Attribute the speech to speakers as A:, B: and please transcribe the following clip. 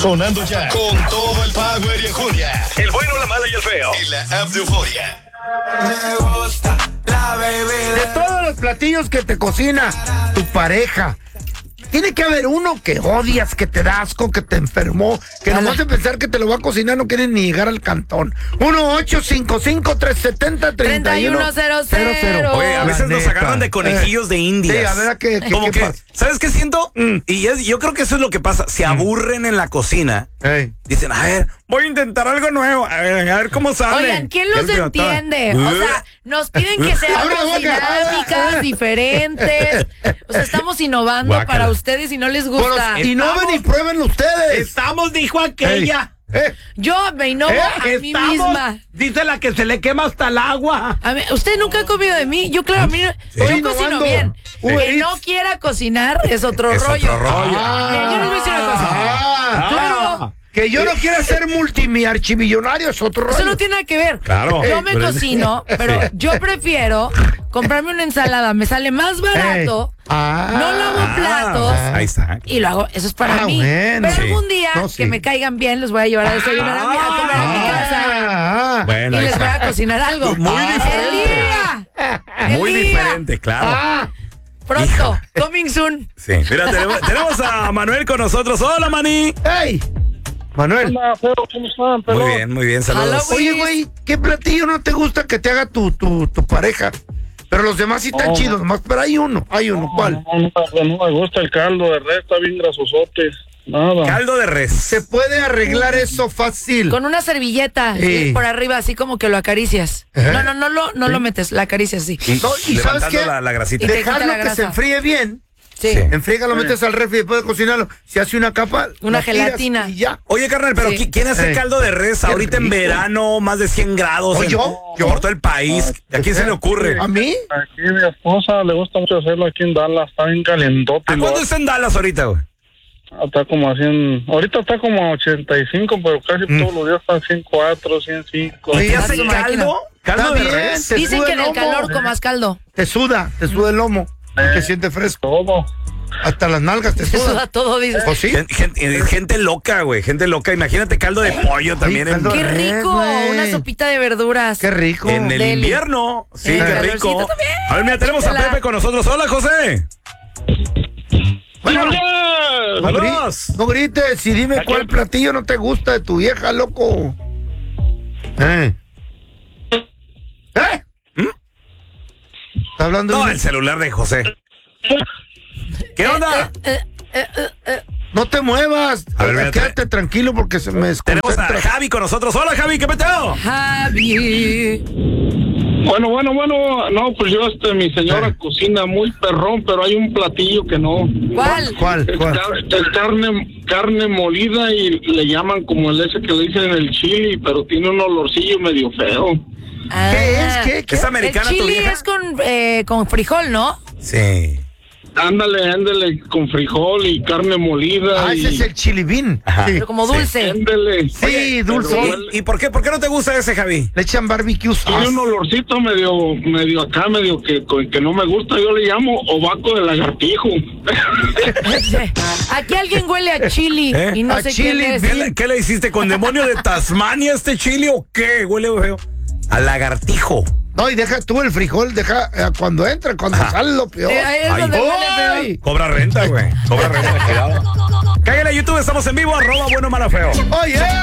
A: Sonando ya con todo el power y enjundia. El bueno, la mala y el feo. En la app de Euforia.
B: Me gusta la bebé.
C: De todos los platillos que te cocina tu pareja, tiene que haber uno que odias, que te da asco, que te enfermó, que nomás de pensar que te lo va a cocinar no quieres ni llegar al cantón. 1-855-370-3100.
D: Oye, a veces nos agarran de conejillos de indias.
C: Sí, a ver, ¿qué pasa?
D: ¿Sabes qué siento? Yo creo que eso es lo que pasa. Se aburren en la cocina. Dicen, a ver, voy a intentar algo nuevo. A ver cómo sale.
E: Oigan, ¿quién los entiende? O sea, nos piden que sean dinámicas, diferentes. O sea, estamos innovando para ustedes y no les gusta.
C: Innoven y prueben ustedes.
F: Estamos, dijo aquella.
E: Yo me innovo a mí misma.
F: Dice la que se le quema hasta el agua.
E: Usted nunca ha comido de mí. Yo, claro, a mí yo cocino bien. Que no quiera cocinar es otro rollo. Yo les voy a decir una cosa. Claro.
C: Que yo no quiera ser multimillonario es otro rollo.
E: Eso no tiene nada que ver.
C: Claro.
E: Yo me cocino, pero yo prefiero comprarme una ensalada. Me sale más barato. No lavo platos.
D: Ahí está.
E: Y lo hago. Eso es para mí.
C: Bueno,
E: pero algún día que me caigan bien, los voy a llevar a desayunar a comer a mi casa.
D: Bueno,
E: y les voy a cocinar algo.
D: Muy diferente. Muy diferente, claro.
E: Pronto. Coming soon.
D: Sí. Mira, tenemos a Manuel con nosotros. Hola, Mani.
C: ¡Hey! Manuel.
G: Hola, feo, ¿cómo están?
D: Muy bien, saludos.
C: Oye, güey, ¿qué platillo no te gusta que te haga tu pareja? Pero los demás sí están chidos, nomás, pero hay uno, ¿cuál?
G: No me gusta el caldo de res, está bien grasosote. Nada.
D: Caldo de res.
C: Se puede arreglar eso fácil.
E: Con una servilleta por arriba, así como que lo acaricias. No lo metes, la acaricias así.
C: ¿Y sabes qué?
D: La grasita.
C: Dejarlo que se enfríe bien.
E: Sí.
C: Enfriega, lo metes al refri después de cocinarlo. Se hace una capa.
E: Una gelatina.
C: Y ya.
D: Oye, carnal, pero ¿quién hace caldo de res ahorita en verano, más de 100 grados?
C: ¿Yo?
D: Por todo el país. ¿A quién se le ocurre?
C: ¿A mí?
G: Aquí mi esposa le gusta mucho hacerlo aquí en Dallas, está bien calentote.
D: ¿A cuánto está en Dallas ahorita, güey?
G: Está como a 100, ahorita está como a 85, pero casi todos los días está a 104, 105.
D: ¿Y hace caldo? ¿Caldo de res?
E: Dicen que en el calor comas caldo.
C: Te suda el lomo. Te siente fresco.
G: Todo.
C: Hasta las nalgas te
E: Se
C: suda.
E: suda todo, dices.
C: ¿O sí?
D: Gente loca, güey. Gente loca. Imagínate caldo de pollo también.
C: caldo
E: ¡Qué rico! Una sopita de verduras.
C: ¡Qué rico!
D: En el invierno. Sí, qué rico. A ver, mira, tenemos a Pepe con nosotros. Hola, José.
C: Bueno, no grites y dime cuál platillo no te gusta de tu vieja, loco. ¿Está hablando?
D: No, el celular de José. ¿Qué onda?
C: No te muevas.
D: A ver,
C: quédate tranquilo porque se me
D: Tenemos
C: desconcentra.
D: a Javi con nosotros. Hola, Javi, ¿qué peteo?
E: Javi.
G: Bueno, no, pues yo mi señora cocina muy perrón, pero hay un platillo que no.
E: ¿Cuál?
G: Es carne molida y le llaman como el ese que le dicen el chili, pero tiene un olorcillo medio feo.
C: ¿Qué es? ¿Qué?
D: ¿Es americana
E: el
D: tu
E: chili
D: vieja?
E: es con frijol, ¿no?
D: Sí.
G: Ándale, con frijol y carne molida.
C: Ese es el chili bean.
D: Ajá.
E: Pero como dulce.
G: Ándale.
C: Sí, dulce.
D: ¿Y por qué no te gusta ese, Javi?
C: Le echan barbecue sauce.
G: Tiene un olorcito medio acá, medio que no me gusta. Yo le llamo ovaco de lagartijo.
E: Aquí alguien huele a chili y no
C: A
E: sé
C: chili,
E: quién es.
D: ¿Qué le hiciste con demonio de Tasmania este chili o qué? Huele feo. A lagartijo.
C: No, y deja tú el frijol, cuando entra, cuando sale lo peor.
E: Ahí es donde huele feo.
D: Cobra renta, güey. Cobra renta, cuidado. Cállale a YouTube, estamos en vivo, @bueno, mala, feo.
C: ¡Oye!